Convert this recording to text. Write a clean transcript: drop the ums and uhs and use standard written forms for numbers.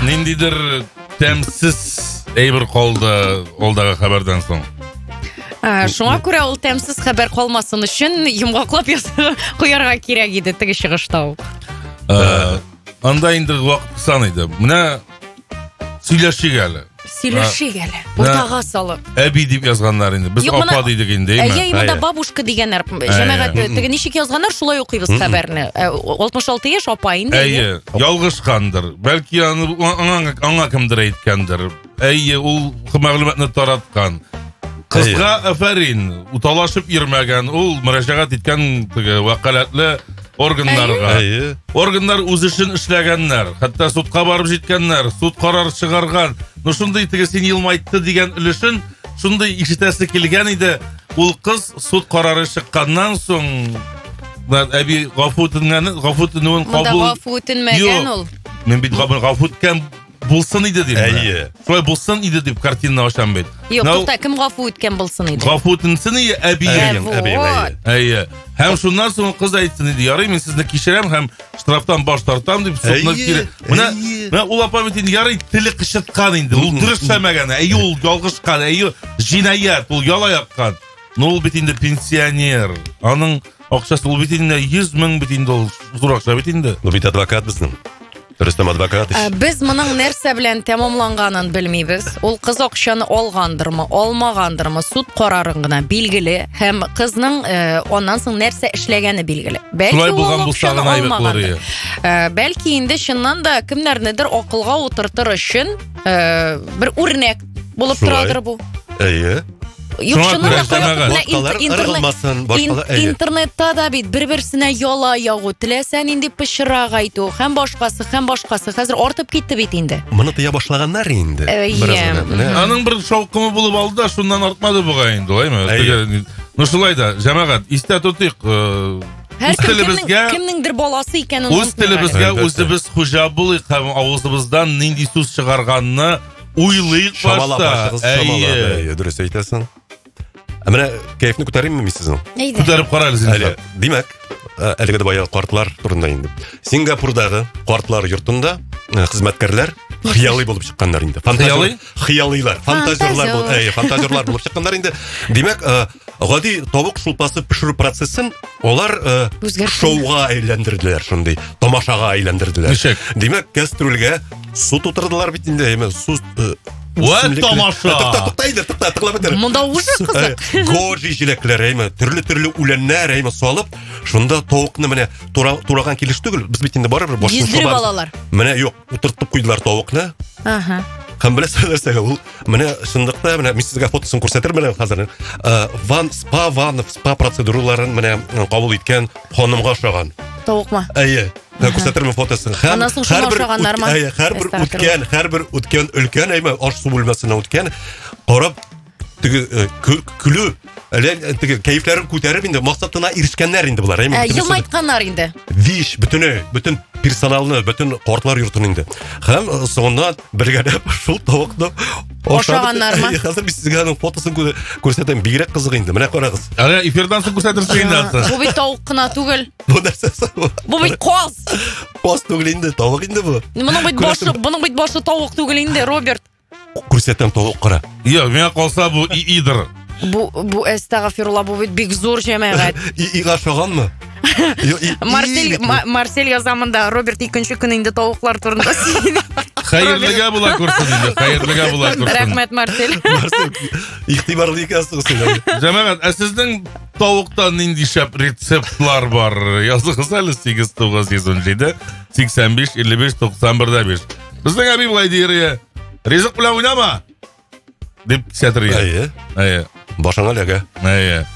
Ниндидер тәмсіз әйбір қолды олдағы хабардан соң. Шуңа күрә ул тәмсез хәбәр калмасын өчен йомгаклап куярга кирәк иде теге чыгыштау. Анда инде вакыт санайды. Менә сөйләшик әле. Сөйләшик әле. Уртага салып. Әби дип язганнар инде. Без апа дидек инде, әйме? Монда бабушка дигәннәр. Җәмәгать теге ничек язганнар, шулай укыйбыз хәбәрне. 66 яшь апа инде. Әйе, ялгышкандыр. Бәлки аңа кемдер әйткәндер. Әйе, ул мәгълүматны тараткан. Кызга афарин, уталашып йөрмәгән, ул мөрәҗәгать иткән теге вакалатлы органнарга. Органнар үз эшен эшләгәннәр, хәтта судка барып җиткәннәр, суд карар чыгарган. Ну шундый теге син елмайтты дигән өлешен, шундый ишетәсе килгән иде. Ул кыз суд карары чыкканнан соң әби гафу үтенгән, гафу үтенүен кабул. Монда гафу үтенмәгән ул. Мен бит гафу үткән булсын иде дип. Әйе. Шулай булсын иде дип картина ачам бит. Юк, тукта, кем гафу үткән булсын иде? Гафу үтенсен иде әби. Әйе. Һәм шуннан соң кыз әйтсен иде, ярый, мин сезне кичерәм һәм штрафтан баш тартам дип судны кире. Менә ул апа бит инде ярый теле кычыткан инде. Ул дөрес эшләмәгән. Әйе, ул ялгышкан. Әйе, җинаят, ул яла яккан. Ну ул бит инде пенсионер. Аның акчасы ул бит инде 100 мең бит инде ул зур акча бит инде. Ну бит адвокат безнең. Рөстәм адвокат. Без моның нәрсә белән тәмамланганын белмибез. Ул кыз акчаны алгандырмы, алмагандырмы, суд карарын гына билгеле һәм кызның аннан соң нәрсә эшләгәне билгеле. Шулай булган булса гына әйбәтләре. Бәлки инде чыннан да кемнәрнедер акылга утыртыр өчен бер үрнәк булып торадыр бу. Әйе. Интернетта да бит бер-берсенә яла ягу, теләсән инде пычрак әйтү, һәм башкасы. Хәзер артып китте бит инде. Моны тыя башлаганнар инде. Аның бер шаукымы булып алды да, шуннан артмады буга инде, әйме? Ну шулай да, җәмәгать, истә тотыйк. Кемнеңдер баласы икәнен үз телебезгә үзебез хуҗа булыйк һәм авызыбыздан нинди сүз чыгарганны уйлыйк башта. Әйе, дөрес әйтәсең. Менә кайфны күтәрәмме мин сезнең? Күтәреп карагыз инде. Димәк, әлеге бая картлар турында инде. Сингапурдагы картлар йортында хезмәткәрләр хыялый булып чыкканнар инде. Хыялыйлар, фантазерлар булып чыкканнар инде. Димәк, гади тавык шулпасы пешерү процессын алар шоуга әйләндерделәр, шундый тамашага әйләндерделәр. Димәк, кастрюльгә су тутырдылар бит инде, әйме, су тамаша. Тыклап бетер. Монда уже кызык. Годжи җиләкләр, әйме, төрле үләннәр, әйме, салып, шунда тавыкны менә тураган килеш түгел. Без бит инде барыбер башын сабар. Менә юк, утыртып куйдылар тавыкны. Һәм беләсез нәрсәгә ул менә шундыкта менә мин сезгә фотосын күрсәтермен хәзер. Спа процедураларын менә кабул иткән ханымга охшаган. Тавыкмы? Әйе. Күрсәтермен фотосын. Һәрбер үткән өлкән әйме аш су бүлмәсенә үткән. Карап күлү теге кайфларын күтәреп инде максатына ирешкәннәр инде булар, әйме. Елмайтканнар инде. Виш бүтән персоналны, бүтән картлар йортын инде. Һәм соңыннан бергәләп шул тавыкны ашаганнармы? Хәзер без сезгә аның фотосын күрсәтәм, бигрәк кызык инде. Менә карагыз. Эфирдан соң күрсәтерсең инде. Бу бит тавык кына түгел. Бу нәрсә? Бу бит каз. Каз түгел инде, тавык инде бу. Буның бит башы тавык түгел инде, Роберт. Күрсәтәм тавык кара. Юк, миңа калса бу идер. Бу әстәгъфирулла, бу бит бик зур җәмәгать. Ига шаганмы? Марсель язамында Роберт икенче көн инде тавыклар турында сөйли. Хәерлегә була күрсен инде, хәерлегә була күрсен. Рәхмәт, Марсель. Игътибарлы икәнсез син. Җәмәгать, сезнең тавыктан нинди шәп рецептлар бар? Языгыз әле 8917 85 55 91 5. Безнең әби булай дия. Ризык белән уйнама. Дип сәтергә. Әйе. Әйе. Башыңа ләгә. Әйе.